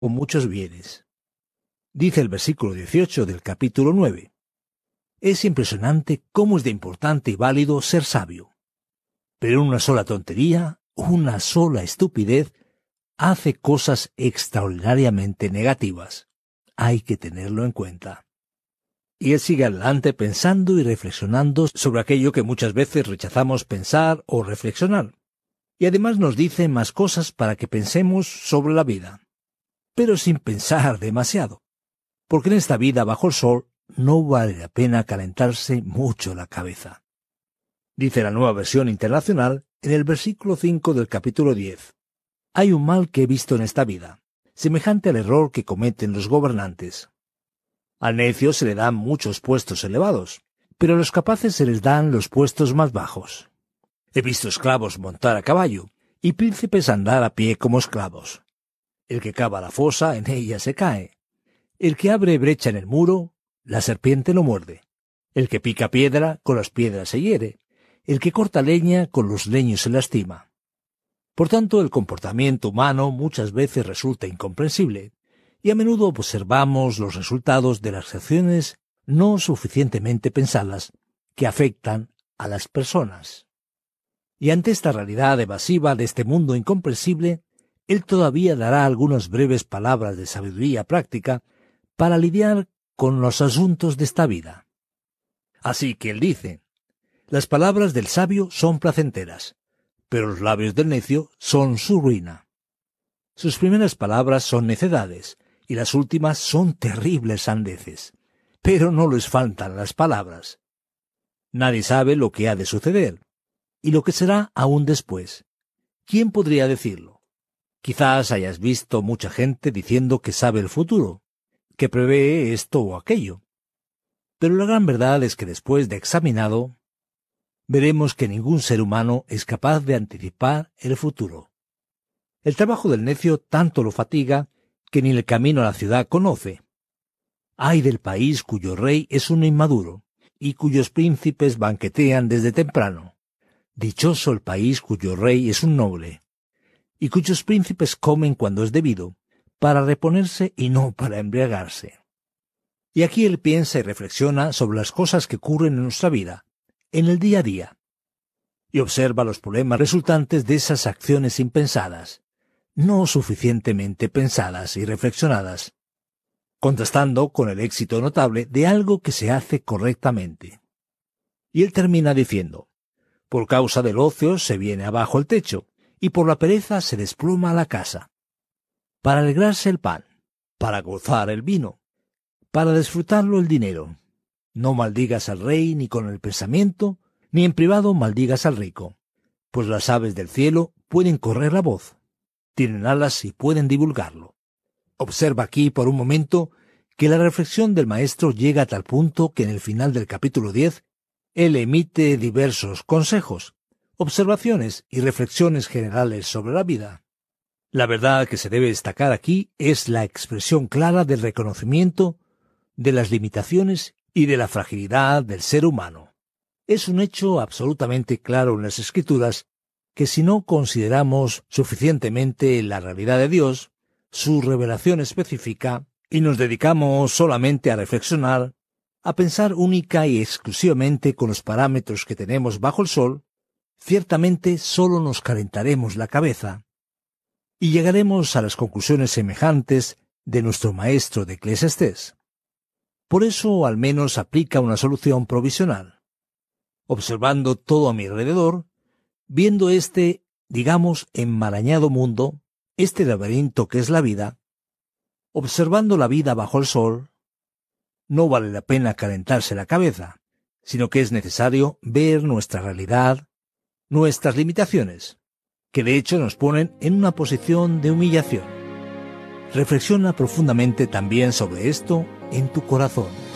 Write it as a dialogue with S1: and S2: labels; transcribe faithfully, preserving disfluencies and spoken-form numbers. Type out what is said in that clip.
S1: con muchos bienes. Dice el versículo dieciocho del capítulo nueve. Es impresionante cómo es de importante y válido ser sabio. Pero una sola tontería, una sola estupidez, hace cosas extraordinariamente negativas. Hay que tenerlo en cuenta. Y él sigue adelante pensando y reflexionando sobre aquello que muchas veces rechazamos pensar o reflexionar. Y además nos dice más cosas para que pensemos sobre la vida. Pero sin pensar demasiado. Porque en esta vida bajo el sol no vale la pena calentarse mucho la cabeza. Dice la Nueva Versión Internacional en el versículo cinco del capítulo diez. Hay un mal que he visto en esta vida, semejante al error que cometen los gobernantes. Al necio se le dan muchos puestos elevados, pero a los capaces se les dan los puestos más bajos. He visto esclavos montar a caballo y príncipes andar a pie como esclavos. El que cava la fosa, en ella se cae. El que abre brecha en el muro, la serpiente lo muerde. El que pica piedra, con las piedras se hiere. El que corta leña, con los leños se lastima. Por tanto, el comportamiento humano muchas veces resulta incomprensible, y a menudo observamos los resultados de las acciones no suficientemente pensadas que afectan a las personas. Y ante esta realidad evasiva de este mundo incomprensible, él todavía dará algunas breves palabras de sabiduría práctica para lidiar con los asuntos de esta vida. Así que él dice, las palabras del sabio son placenteras, pero los labios del necio son su ruina. Sus primeras palabras son necedades, y las últimas son terribles sandeces, pero no les faltan las palabras. Nadie sabe lo que ha de suceder, y lo que será aún después. ¿Quién podría decirlo? Quizás hayas visto mucha gente diciendo que sabe el futuro, que prevé esto o aquello. Pero la gran verdad es que después de examinado, veremos que ningún ser humano es capaz de anticipar el futuro. El trabajo del necio tanto lo fatiga que ni el camino a la ciudad conoce. Ay del país cuyo rey es un inmaduro, y cuyos príncipes banquetean desde temprano. Dichoso el país cuyo rey es un noble, y cuyos príncipes comen cuando es debido, para reponerse y no para embriagarse. Y aquí él piensa y reflexiona sobre las cosas que ocurren en nuestra vida, en el día a día, y observa los problemas resultantes de esas acciones impensadas, no suficientemente pensadas y reflexionadas, contrastando con el éxito notable de algo que se hace correctamente. Y él termina diciendo, por causa del ocio se viene abajo el techo, y por la pereza se desploma la casa. Para alegrarse el pan, para gozar el vino, para disfrutarlo el dinero. No maldigas al rey ni con el pensamiento, ni en privado maldigas al rico, pues las aves del cielo pueden correr la voz, tienen alas y pueden divulgarlo. Observa aquí por un momento que la reflexión del maestro llega a tal punto que en el final del capítulo diez, él emite diversos consejos, observaciones y reflexiones generales sobre la vida. La verdad que se debe destacar aquí es la expresión clara del reconocimiento de las limitaciones y de la fragilidad del ser humano. Es un hecho absolutamente claro en las Escrituras que si no consideramos suficientemente la realidad de Dios, su revelación específica, y nos dedicamos solamente a reflexionar, a pensar única y exclusivamente con los parámetros que tenemos bajo el sol, ciertamente solo nos calentaremos la cabeza y llegaremos a las conclusiones semejantes de nuestro maestro de Eclesiastés. Por eso al menos aplica una solución provisional. Observando todo a mi alrededor, viendo este, digamos, enmarañado mundo, este laberinto que es la vida, observando la vida bajo el sol, no vale la pena calentarse la cabeza, sino que es necesario ver nuestra realidad, nuestras limitaciones, que de hecho nos ponen en una posición de humillación. Reflexiona profundamente también sobre esto en tu corazón.